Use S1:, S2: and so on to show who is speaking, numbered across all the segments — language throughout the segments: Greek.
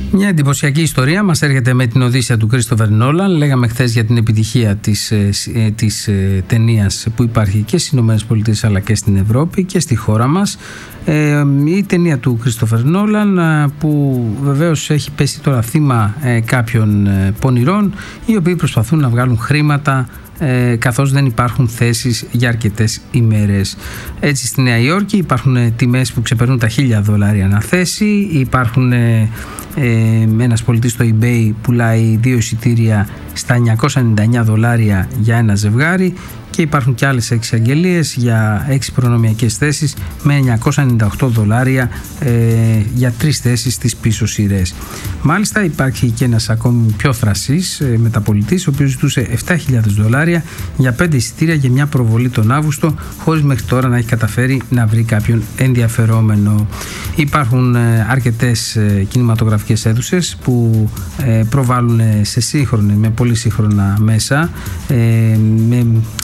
S1: Μια εντυπωσιακή ιστορία μας έρχεται με την Οδύσσεια του Κρίστοφερ Νόλαν. Λέγαμε χθες για την επιτυχία της ταινίας που υπάρχει και στις ΗΠΑ αλλά και στην Ευρώπη και στη χώρα μας. Η ταινία του Κρίστοφερ Νόλαν, που βεβαίως έχει πέσει τώρα θύμα κάποιων πονηρών, οι οποίοι προσπαθούν να βγάλουν χρήματα καθώς δεν υπάρχουν θέσεις για αρκετές ημέρες. Έτσι στη Νέα Υόρκη υπάρχουν τιμές που ξεπερνούν τα $1,000 ανά θέση. Υπάρχουν ένας πολιτής στο eBay πουλάει 2 εισιτήρια στα $999 για ένα ζευγάρι, και υπάρχουν και άλλες εξαγγελίες για 6 προνομιακές θέσεις με $998 για 3 θέσεις στις πίσω σειρές. Μάλιστα υπάρχει και ένας ακόμη πιο θρασής μεταπολιτής, ο οποίος ζητούσε $7,000 για 5 εισιτήρια για μια προβολή τον Αύγουστο, χωρίς μέχρι τώρα να έχει καταφέρει να βρει κάποιον ενδιαφερόμενο. Υπάρχουν αρκετές κινηματογραφικές αίθουσες που προβάλλουν με πολύ σύγχρονα μέσα, με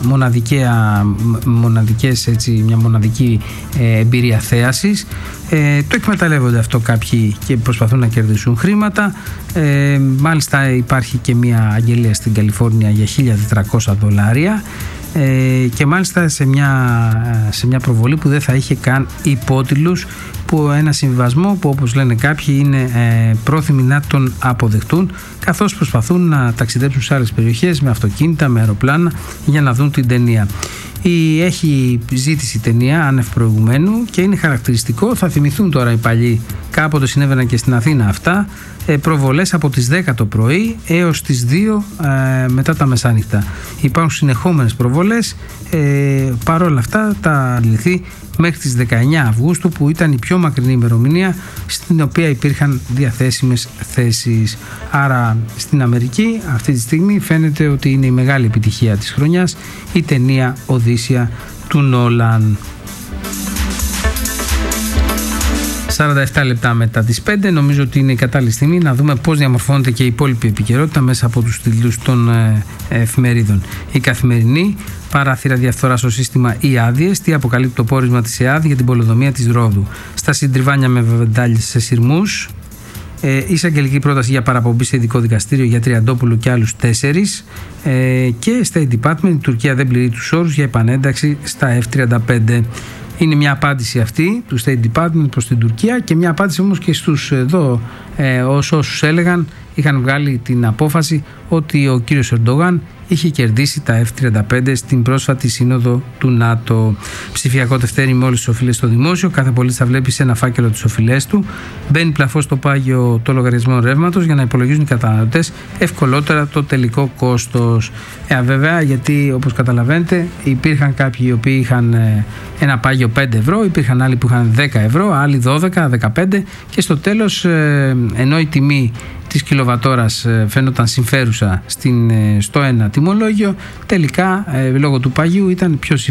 S1: μια μοναδική εμπειρία θέασης. Το εκμεταλλεύονται αυτό κάποιοι και προσπαθούν να κερδίσουν χρήματα. Μάλιστα υπάρχει και μια αγγελία στην Καλιφόρνια για $1,400 και μάλιστα σε μια προβολή που δεν θα είχε καν υπότιτλους, που ένα συμβιβασμό που, όπως λένε κάποιοι, είναι πρόθυμοι να τον αποδεχτούν, καθώς προσπαθούν να ταξιδέψουν σε άλλες περιοχές με αυτοκίνητα, με αεροπλάνα, για να δουν την ταινία. Έχει ζήτηση ταινία άνευ προηγουμένου και είναι χαρακτηριστικό, θα θυμηθούν τώρα οι παλιοί, κάποτε συνέβαιναν και στην Αθήνα αυτά, προβολές από τις 10 το πρωί έως τις 2 μετά τα μεσάνυχτα. Υπάρχουν συνεχόμενες προβολές, παρόλα αυτά τα λυθεί μέχρι τις 19 Αυγούστου, που ήταν η πιο μακρινή ημερομηνία στην οποία υπήρχαν διαθέσιμες θέσεις. Άρα στην Αμερική αυτή τη στιγμή φαίνεται ότι είναι η μεγάλη επιτυχία της χρονιάς η ταινία Οδύσσεια του Νόλαν. 47 λεπτά μετά τις 5, νομίζω ότι είναι η κατάλληλη στιγμή να δούμε πώς διαμορφώνεται και η υπόλοιπη επικαιρότητα μέσα από τους τίτλους των εφημερίδων. Η Καθημερινή: παράθυρα διαφθορά στο σύστημα ή άδειες, τι αποκαλύπτει το πόρισμα της ΕΑΔ για την πολεοδομία της Ρόδου. Στα συντριβάνια με βεντάλιες σε σειρμούς. Εισαγγελική πρόταση για παραπομπή σε ειδικό δικαστήριο για Τριαντόπουλο και άλλους 4. Και State Department: η Τουρκία δεν πληρεί τους όρους για επανένταξη στα F-35. Είναι μια απάντηση αυτή του State Department προς την Τουρκία, και μια απάντηση όμως και στους εδώ όσους έλεγαν, είχαν βγάλει την απόφαση ότι ο κύριος Ερντογάν είχε κερδίσει τα F-35 στην πρόσφατη σύνοδο του ΝΑΤΟ. Ψηφιακό τευτέρι με όλες τις οφειλές στο δημόσιο. Κάθε πολίτης θα βλέπει σε ένα φάκελο τις οφειλές του. Μπαίνει πλαφό στο πάγιο το λογαριασμό ρεύματος για να υπολογίζουν οι καταναλωτές ευκολότερα το τελικό κόστος. Βέβαια, γιατί όπως καταλαβαίνετε υπήρχαν κάποιοι οι οποίοι είχαν ένα πάγιο 5 ευρώ, υπήρχαν άλλοι που είχαν 10 ευρώ, άλλοι 12, 15, και στο τέλος, ενώ η τιμή της κιλοβατόρας φαίνονταν συμφέρουσα στο ένα τιμολόγιο, τελικά λόγω του παγιού ήταν πιο συμφέρουσα